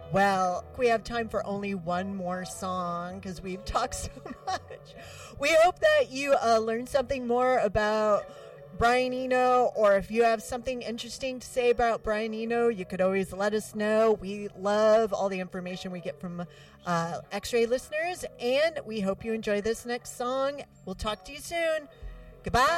Well, we have time for only one more song because we've talked so much. We hope that you learned something more about Brian Eno, or if you have something interesting to say about Brian Eno, you could always let us know. We love all the information we get from X-Ray listeners, and we hope you enjoy this next song. We'll talk to you soon. Goodbye.